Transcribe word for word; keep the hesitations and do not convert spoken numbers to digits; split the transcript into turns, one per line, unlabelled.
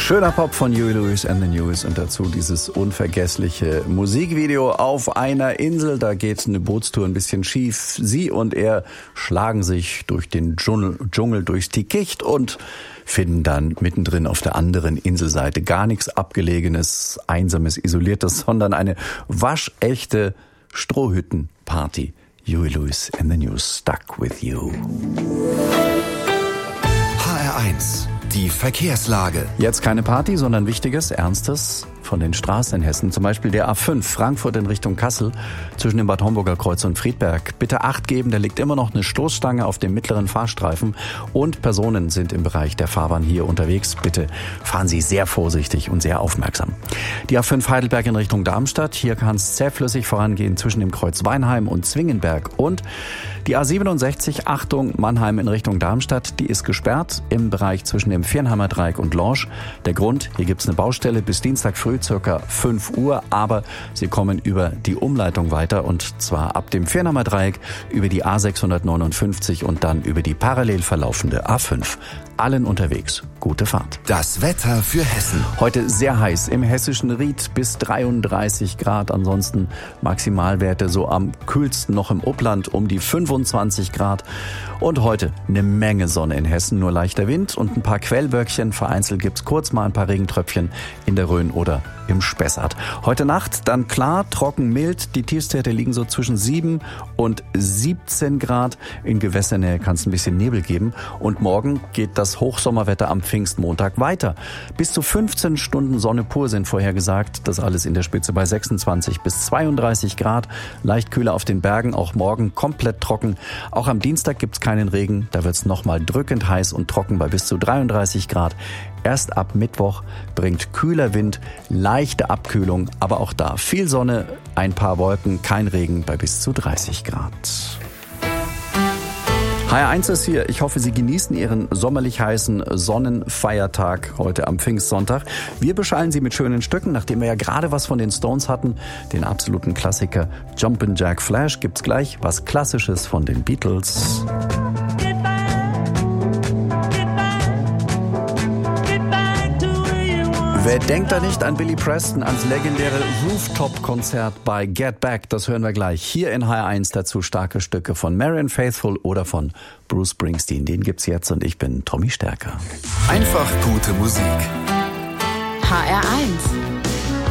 Schöner Pop von Huey Lewis and the News und dazu dieses unvergessliche Musikvideo auf einer Insel. Da geht eine Bootstour ein bisschen schief. Sie und er schlagen sich durch den Dschungel, Dschungel durchs Dickicht und finden dann mittendrin auf der anderen Inselseite gar nichts Abgelegenes, Einsames, Isoliertes, sondern eine waschechte Strohhüttenparty. Huey Lewis and the News, Stuck with You.
H R eins, die Verkehrslage.
Jetzt keine Party, sondern Wichtiges, Ernstes von den Straßen in Hessen. Zum Beispiel der A fünf, Frankfurt in Richtung Kassel, zwischen dem Bad Homburger Kreuz und Friedberg. Bitte Acht geben, da liegt immer noch eine Stoßstange auf dem mittleren Fahrstreifen und Personen sind im Bereich der Fahrbahn hier unterwegs. Bitte fahren Sie sehr vorsichtig und sehr aufmerksam. Die A fünf Heidelberg in Richtung Darmstadt, hier kann es zähflüssig vorangehen zwischen dem Kreuz Weinheim und Zwingenberg. Und die A siebenundsechzig, Achtung, Mannheim in Richtung Darmstadt, die ist gesperrt im Bereich zwischen dem Viernheimer Dreieck und Lorsch. Der Grund, hier gibt es eine Baustelle bis Dienstag früh, circa fünf Uhr, aber Sie kommen über die Umleitung weiter und zwar ab dem Viernheimer Dreieck über die A sechshundertneunundfünfzig und dann über die parallel verlaufende A fünf. Allen unterwegs. Gute Fahrt.
Das Wetter für Hessen.
Heute sehr heiß im hessischen Ried bis dreiunddreißig Grad. Ansonsten Maximalwerte so am kühlsten noch im Upland um die fünfundzwanzig Grad. Und heute eine Menge Sonne in Hessen, nur leichter Wind und ein paar Quellwölkchen. Vereinzelt gibt's kurz mal ein paar Regentröpfchen in der Rhön oder im Spessart. Heute Nacht dann klar, trocken, mild. Die Tiefstwerte liegen so zwischen sieben und siebzehn Grad. In Gewässernähe kann es ein bisschen Nebel geben. Und morgen geht das Hochsommerwetter am Pfingstmontag weiter. Bis zu fünfzehn Stunden Sonne pur sind vorhergesagt. Das alles in der Spitze bei sechsundzwanzig bis zweiunddreißig Grad. Leicht kühler auf den Bergen, auch morgen komplett trocken. Auch am Dienstag gibt's keinen Regen. Da wird's nochmal drückend heiß und trocken bei bis zu dreiunddreißig Grad. Erst ab Mittwoch bringt kühler Wind, leichte Abkühlung, aber auch da viel Sonne, ein paar Wolken, kein Regen bei bis zu dreißig Grad. H R eins ist hier. Ich hoffe, Sie genießen Ihren sommerlich heißen Sonnenfeiertag heute am Pfingstsonntag. Wir beschallen Sie mit schönen Stücken, nachdem wir ja gerade was von den Stones hatten. Den absoluten Klassiker Jumpin' Jack Flash gibt's gleich. Was Klassisches von den Beatles. Wer denkt da nicht an Billy Preston, ans legendäre Rooftop-Konzert bei Get Back? Das hören wir gleich. Hier in H R eins dazu starke Stücke von Marianne Faithfull oder von Bruce Springsteen. Den gibt's jetzt und ich bin Tommy Stärker.
Einfach gute Musik.
H R eins